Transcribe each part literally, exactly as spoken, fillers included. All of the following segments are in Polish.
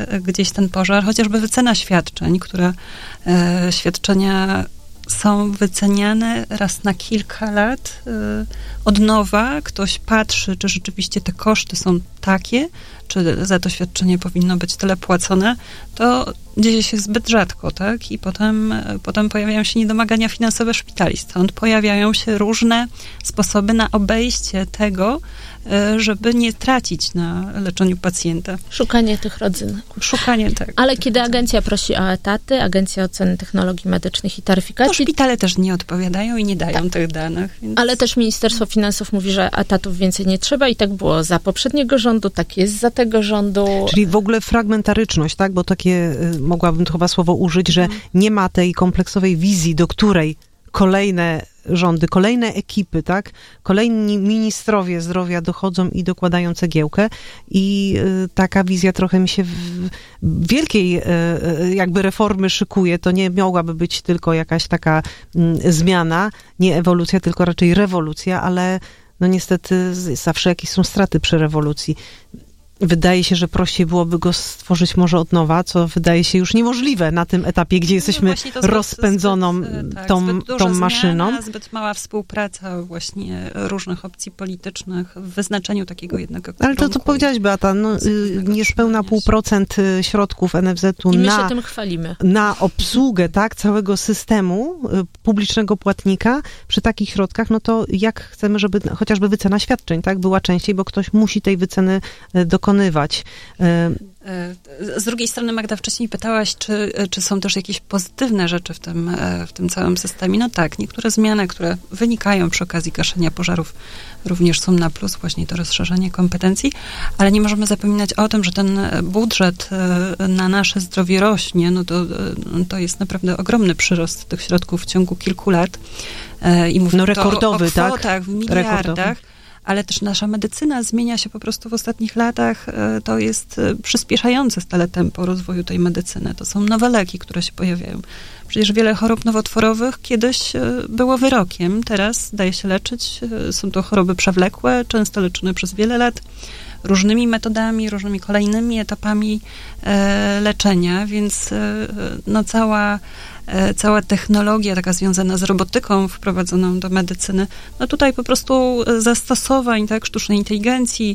gdzieś ten pożar, chociażby wycena świadczeń, które e, świadczenia są wyceniane raz na kilka lat y, od nowa. Ktoś patrzy, czy rzeczywiście te koszty są takie, czy za to świadczenie powinno być tyle płacone, to dzieje się zbyt rzadko, tak? I potem, potem pojawiają się niedomagania finansowe szpitali. Stąd pojawiają się różne sposoby na obejście tego, żeby nie tracić na leczeniu pacjenta. Szukanie tych rodzyn. Szukanie, tak. Ale kiedy agencja prosi o etaty, Agencja Oceny Technologii Medycznych i Taryfikacji... To szpitale też nie odpowiadają i nie dają tak. tych danych. Więc... Ale też Ministerstwo Finansów mówi, że etatów więcej nie trzeba i tak było za poprzedniego rządu, tak jest za tego rządu. Czyli w ogóle fragmentaryczność, tak? Bo takie, mogłabym to chyba słowo użyć, że hmm. nie ma tej kompleksowej wizji, do której kolejne rządy, kolejne ekipy, tak? Kolejni ministrowie zdrowia dochodzą i dokładają cegiełkę i y, taka wizja trochę mi się w, w wielkiej y, y, jakby reformy szykuje. To nie mogłaby być tylko jakaś taka y, zmiana, nie ewolucja, tylko raczej rewolucja, ale no niestety zawsze jakieś są straty przy rewolucji. Wydaje się, że prościej byłoby go stworzyć może od nowa, co wydaje się już niemożliwe na tym etapie, gdzie jesteśmy no rozpędzoną zbyt, tak, tą, zbyt tą maszyną. Zmiana, zbyt mała współpraca właśnie różnych opcji politycznych w wyznaczeniu takiego jednego kierunku. Ale to, co powiedziałaś, Beata, no, niespełna pół procent środków N F Z-u I my na, się tym chwalimy. na obsługę tak, całego systemu publicznego płatnika przy takich środkach, no to jak chcemy, żeby chociażby wycena świadczeń tak, była częściej, bo ktoś musi tej wyceny dokonać. Z drugiej strony, Magda, wcześniej pytałaś, czy, czy są też jakieś pozytywne rzeczy w tym, w tym całym systemie. No tak, niektóre zmiany, które wynikają przy okazji gaszenia pożarów, również są na plus, właśnie to rozszerzenie kompetencji, ale nie możemy zapominać o tym, że ten budżet na nasze zdrowie rośnie, no to, to jest naprawdę ogromny przyrost tych środków w ciągu kilku lat. I mówię no rekordowy, to o kwotach, tak? w miliardach. Rekordowy. Ale też nasza medycyna zmienia się po prostu w ostatnich latach. To jest przyspieszające stale tempo rozwoju tej medycyny. To są nowe leki, które się pojawiają. Przecież wiele chorób nowotworowych kiedyś było wyrokiem, teraz daje się leczyć. Są to choroby przewlekłe, często leczone przez wiele lat, różnymi metodami, różnymi kolejnymi etapami leczenia, więc no cała cała technologia taka związana z robotyką wprowadzoną do medycyny, no tutaj po prostu zastosowań, tak, sztucznej inteligencji,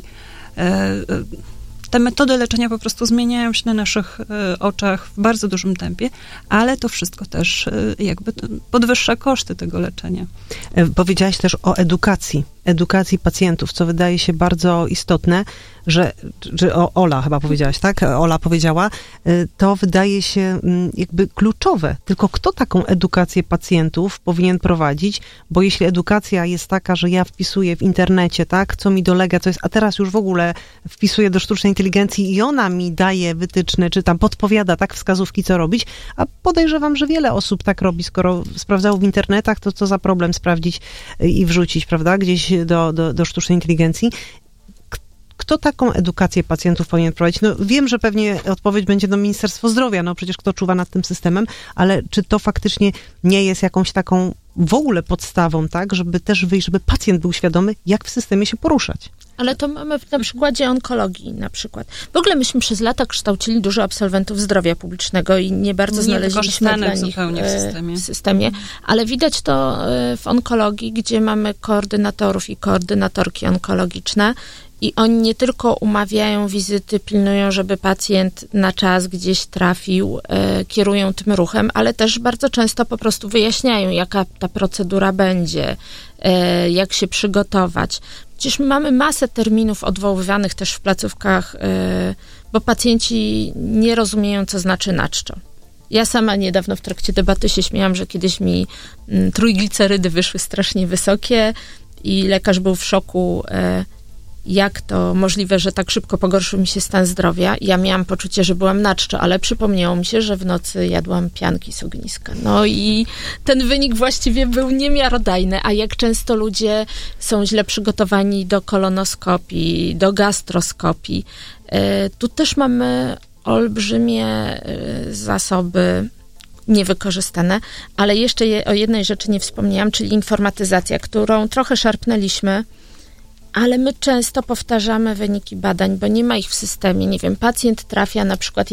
te metody leczenia po prostu zmieniają się na naszych oczach w bardzo dużym tempie, ale to wszystko też jakby podwyższa koszty tego leczenia. Powiedziałaś też o edukacji, edukacji pacjentów, co wydaje się bardzo istotne, że, że o, Ola chyba powiedziałaś, tak? Ola powiedziała, to wydaje się jakby kluczowe. Tylko kto taką edukację pacjentów powinien prowadzić? Bo jeśli edukacja jest taka, że ja wpisuję w internecie, tak? Co mi dolega, co jest, a teraz już w ogóle wpisuję do sztucznej inteligencji i ona mi daje wytyczne, czy tam podpowiada, tak? Wskazówki, co robić, a podejrzewam, że wiele osób tak robi, skoro sprawdzało w internetach, to co za problem sprawdzić i wrzucić, prawda? Gdzieś do, do, do sztucznej inteligencji. Kto taką edukację pacjentów powinien prowadzić? No wiem, że pewnie odpowiedź będzie no Ministerstwo Zdrowia, no przecież kto czuwa nad tym systemem, ale czy to faktycznie nie jest jakąś taką w ogóle podstawą, tak, żeby też wyjść, żeby pacjent był świadomy, jak w systemie się poruszać? Ale to mamy na przykładzie onkologii na przykład. W ogóle myśmy przez lata kształcili dużo absolwentów zdrowia publicznego i nie bardzo nie znaleźliśmy dla nich w systemie. w systemie. Ale widać to w onkologii, gdzie mamy koordynatorów i koordynatorki onkologiczne i oni nie tylko umawiają wizyty, pilnują, żeby pacjent na czas gdzieś trafił, e, kierują tym ruchem, ale też bardzo często po prostu wyjaśniają, jaka ta procedura będzie, e, jak się przygotować. Przecież my mamy masę terminów odwoływanych też w placówkach, e, bo pacjenci nie rozumieją, co znaczy naczczo. Ja sama niedawno w trakcie debaty się śmiałam, że kiedyś mi m, trójglicerydy wyszły strasznie wysokie i lekarz był w szoku, e, jak to możliwe, że tak szybko pogorszył mi się stan zdrowia. Ja miałam poczucie, że byłam na czczo, ale przypomniało mi się, że w nocy jadłam pianki z ogniska. No i ten wynik właściwie był niemiarodajny, a jak często ludzie są źle przygotowani do kolonoskopii, do gastroskopii. Tu też mamy olbrzymie zasoby niewykorzystane, ale jeszcze je, o jednej rzeczy nie wspomniałam, czyli informatyzacja, którą trochę szarpnęliśmy, ale my często powtarzamy wyniki badań, bo nie ma ich w systemie. Nie wiem, pacjent trafia na przykład